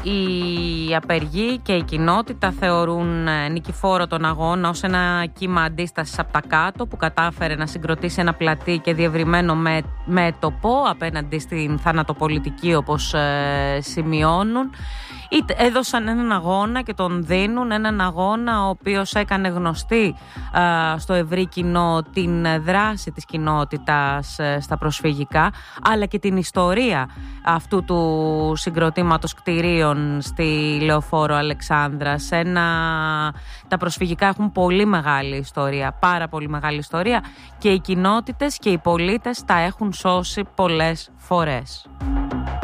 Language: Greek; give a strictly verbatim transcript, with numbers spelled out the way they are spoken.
Οι απεργοί και η κοινότητα θεωρούν νικηφόρο τον αγώνα ως ένα κύμα αντίστασης από τα κάτω που κατάφερε να συγκροτήσει ένα πλατή και διευρυμένο με, μέτωπο απέναντι στην θανατοπολιτική, όπως ε, σημειώνουν. Έδωσαν έναν αγώνα και τον δίνουν, έναν αγώνα ο οποίος έκανε γνωστή α, στο ευρύ κοινό την δράση της κοινότητας α, στα προσφυγικά, αλλά και την ιστορία αυτού του συγκροτήματος κτηρίων στη Λεωφόρο Αλεξάνδρας. Ένα... Τα προσφυγικά έχουν πολύ μεγάλη ιστορία, πάρα πολύ μεγάλη ιστορία, και οι κοινότητες και οι πολίτες τα έχουν σώσει πολλές φορές.